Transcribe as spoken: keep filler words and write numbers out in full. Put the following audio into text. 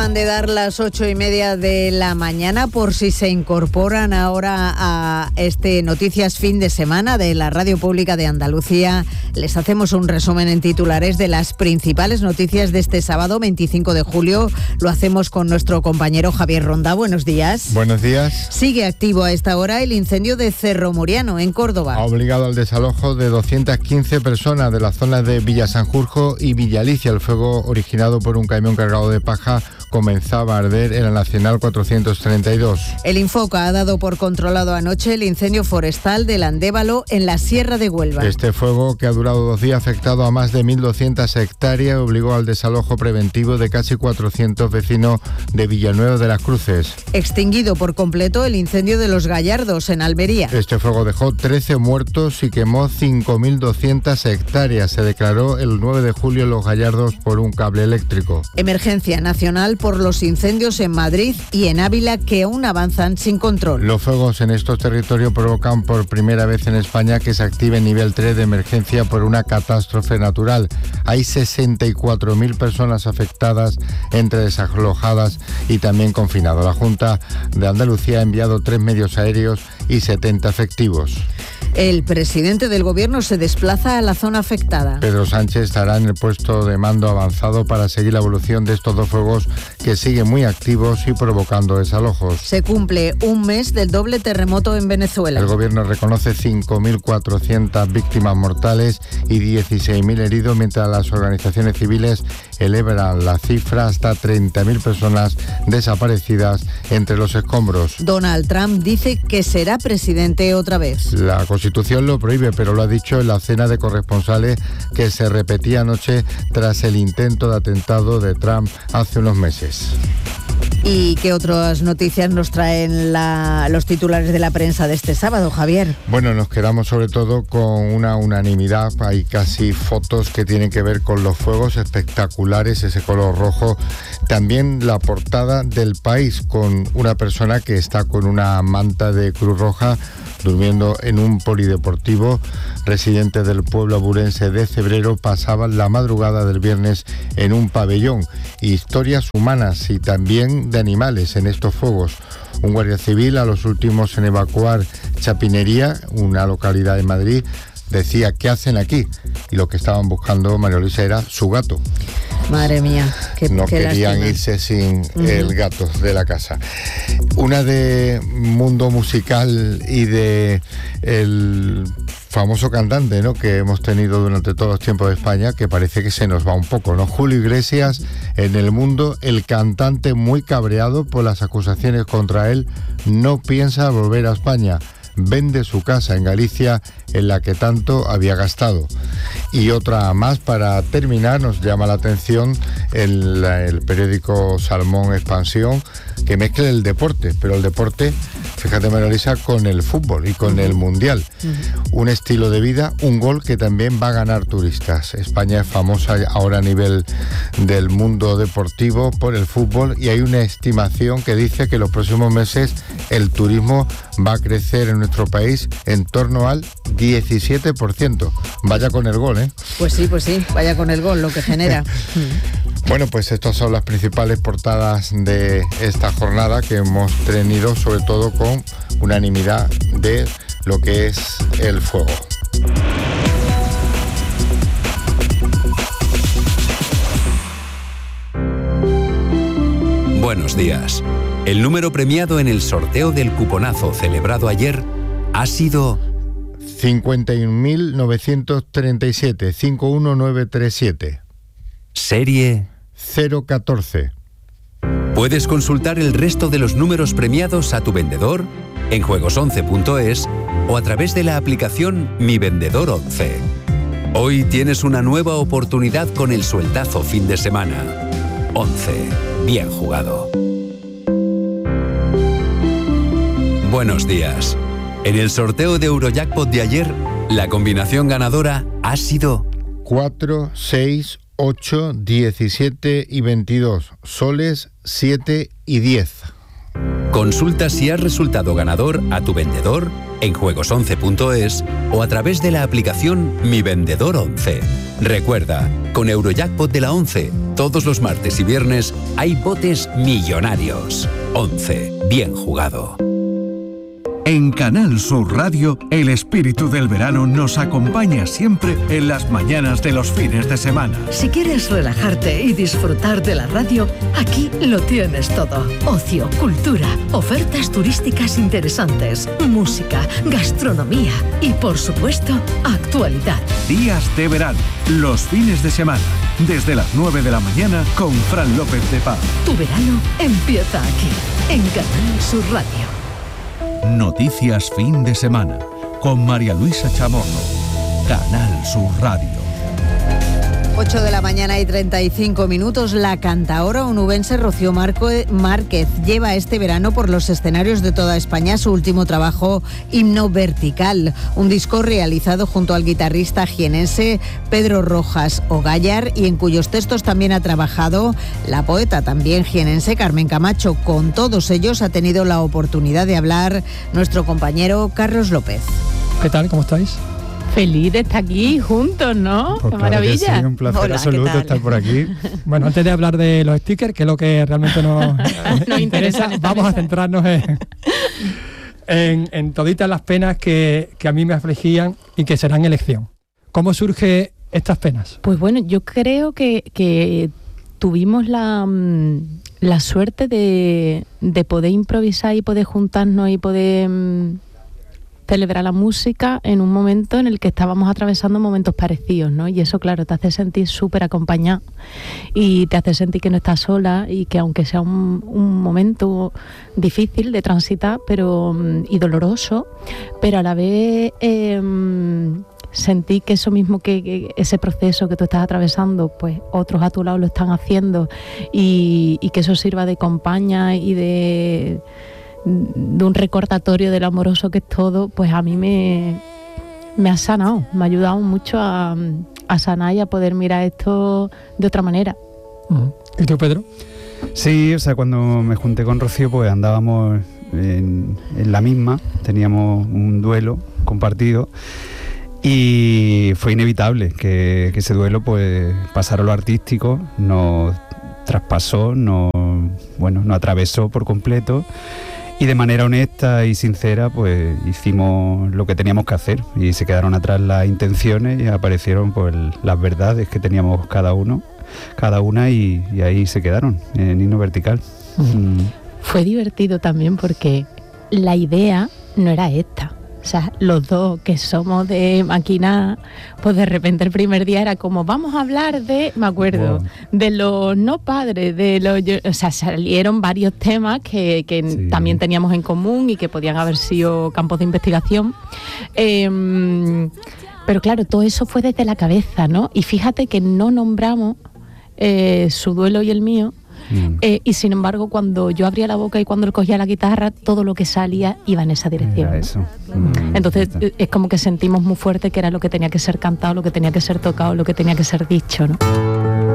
Acaban de dar las ocho y media de la mañana. Por si se incorporan ahora a este Noticias Fin de Semana de la Radio Pública de Andalucía, les hacemos un resumen en titulares de las principales noticias de este sábado veinticinco de julio. Lo hacemos con nuestro compañero Javier Ronda. Buenos días. Buenos días. Sigue activo a esta hora el incendio de Cerro Muriano, en Córdoba. Ha obligado al desalojo de doscientas quince personas de las zonas de Villa Sanjurjo y Villalicia. El fuego, originado por un camión cargado de paja, comenzaba a arder en la Nacional cuatrocientos treinta y dos. El Infoca ha dado por controlado anoche el incendio forestal del Andévalo en la Sierra de Huelva. Este fuego, que ha durado dos días, ha afectado a más de mil doscientas hectáreas, obligó al desalojo preventivo de casi cuatrocientos vecinos de Villanueva de las Cruces. Extinguido por completo el incendio de Los Gallardos en Almería. Este fuego dejó trece muertos y quemó cinco mil doscientas hectáreas. Se declaró el nueve de julio en Los Gallardos por un cable eléctrico. Emergencia nacional por los incendios en Madrid y en Ávila, que aún avanzan sin control. Los fuegos en estos territorios provocan por primera vez en España que se active nivel tres de emergencia por una catástrofe natural. Hay sesenta y cuatro mil personas afectadas, entre desalojadas y también confinadas. La Junta de Andalucía ha enviado tres medios aéreos y setenta efectivos. El presidente del Gobierno se desplaza a la zona afectada. Pedro Sánchez estará en el puesto de mando avanzado para seguir la evolución de estos dos fuegos que siguen muy activos y provocando desalojos. Se cumple un mes del doble terremoto en Venezuela. El Gobierno reconoce cinco mil cuatrocientas víctimas mortales y dieciséis mil heridos, mientras las organizaciones civiles elevan la cifra hasta treinta mil personas desaparecidas entre los escombros. Donald Trump dice que será presidente otra vez. La Constitución lo prohíbe, pero lo ha dicho en la cena de corresponsales que se repetía anoche tras el intento de atentado de Trump hace unos meses. ¿Y qué otras noticias nos traen la, los titulares de la prensa de este sábado, Javier? Bueno, nos quedamos sobre todo con una unanimidad. Hay casi fotos que tienen que ver con los fuegos espectaculares, ese color rojo. También la portada del País, con una persona que está con una manta de Cruz Roja durmiendo en un polideportivo. Residentes del pueblo aburense de Cebrero pasaban la madrugada del viernes en un pabellón. Historias humanas y también de animales en estos fuegos. Un guardia civil, a los últimos en evacuar Chapinería, una localidad de Madrid, decía: ¿qué hacen aquí? Y lo que estaban buscando, María Luisa, era su gato. Madre mía, qué No qué querían lástima. irse sin Uh-huh. el gato de la casa. Una de mundo musical y de el famoso cantante, ¿no?, que hemos tenido durante todos los tiempos de España, que parece que se nos va un poco, ¿no? Julio Iglesias, en el mundo, el cantante muy cabreado por las acusaciones contra él, no piensa volver a España. Vende su casa en Galicia, en la que tanto había gastado. Y otra más para terminar, nos llama la atención el, el periódico Salmón Expansión, que mezcla el deporte, pero el deporte, fíjate, María Luisa, con el fútbol y con uh-huh. el mundial. Uh-huh. Un estilo de vida, un gol que también va a ganar turistas. España es famosa ahora a nivel del mundo deportivo por el fútbol, y hay una estimación que dice que los próximos meses el turismo va a crecer en nuestro país en torno al diecisiete por ciento. Vaya con el gol, ¿eh? Pues sí, pues sí, vaya con el gol, lo que genera. Bueno, pues estas son las principales portadas de esta jornada que hemos tenido, sobre todo con unanimidad de lo que es el fuego. Buenos días. El número premiado en el sorteo del cuponazo celebrado ayer ha sido cincuenta y un mil novecientos treinta y siete, cinco uno nueve tres siete. Serie cero catorce. Puedes consultar el resto de los números premiados a tu vendedor en juegos once punto es o a través de la aplicación Mi Vendedor once. Hoy tienes una nueva oportunidad con el sueldazo fin de semana. once. Bien jugado. Buenos días. En el sorteo de Eurojackpot de ayer, la combinación ganadora ha sido cuatro, seis, ocho, diecisiete y veintidós. Soles siete y diez. Consulta si has resultado ganador a tu vendedor en juegos once punto es o a través de la aplicación Mi Vendedor once. Recuerda, con Eurojackpot de la once, todos los martes y viernes hay botes millonarios. once. Bien jugado. En Canal Sur Radio, el espíritu del verano nos acompaña siempre en las mañanas de los fines de semana. Si quieres relajarte y disfrutar de la radio, aquí lo tienes todo. Ocio, cultura, ofertas turísticas interesantes, música, gastronomía y, por supuesto, actualidad. Días de verano, los fines de semana, desde las nueve de la mañana con Fran López de Paz. Tu verano empieza aquí, en Canal Sur Radio. Noticias fin de semana con María Luisa Chamorro. Canal Sur Radio. ocho de la mañana y treinta y cinco minutos. La cantaora onubense Rocío Marco Márquez lleva este verano por los escenarios de toda España su último trabajo, Himno Vertical, un disco realizado junto al guitarrista jienense Pedro Rojas Ogallar y en cuyos textos también ha trabajado la poeta también jienense Carmen Camacho. Con todos ellos ha tenido la oportunidad de hablar nuestro compañero Carlos López. ¿Qué tal? ¿Cómo estáis? Feliz de estar aquí juntos, ¿no? Pues ¡Qué claro maravilla! Que sí, un placer Hola, absoluto estar por aquí. Bueno, antes de hablar de los stickers, que es lo que realmente nos, nos interesa, vamos a centrarnos en, en, en toditas las penas que, que a mí me afligían y que serán elección. ¿Cómo surgen estas penas? Pues bueno, yo creo que, que tuvimos la, la suerte de, de poder improvisar y poder juntarnos y poder celebrar la música en un momento en el que estábamos atravesando momentos parecidos, ¿no? Y eso, claro, te hace sentir súper acompañada y te hace sentir que no estás sola y que aunque sea un, un momento difícil de transitar pero y doloroso, pero a la vez eh, sentí que eso mismo, que, que ese proceso que tú estás atravesando, pues otros a tu lado lo están haciendo y, y que eso sirva de compañía y de... de un recordatorio de lo amoroso que es todo, pues a mí me, me ha sanado, me ha ayudado mucho a, a sanar y a poder mirar esto de otra manera. ¿Y tú, Pedro? Sí, o sea, cuando me junté con Rocío, pues andábamos en, en la misma, teníamos un duelo compartido y fue inevitable que, que ese duelo pues pasara a lo artístico, nos traspasó, nos, bueno, nos atravesó por completo. Y de manera honesta y sincera, pues hicimos lo que teníamos que hacer y se quedaron atrás las intenciones y aparecieron pues las verdades que teníamos cada uno, cada una y, y ahí se quedaron en Himno Vertical. Mm. Fue divertido también porque la idea no era esta. O sea, los dos que somos de máquina, pues de repente el primer día era como, vamos a hablar de, me acuerdo, wow. de los no padres, de los, o sea, salieron varios temas que, que sí. también teníamos en común y que podían haber sido campos de investigación. Eh, pero claro, todo eso fue desde la cabeza, ¿no? Y fíjate que no nombramos eh, su duelo y el mío. Mm. Eh, y sin embargo, cuando yo abría la boca y cuando él cogía la guitarra, todo lo que salía iba en esa dirección. Era eso. Mm, Entonces es como que sentimos muy fuerte que era lo que tenía que ser cantado, lo que tenía que ser tocado, lo que tenía que ser dicho, ¿no?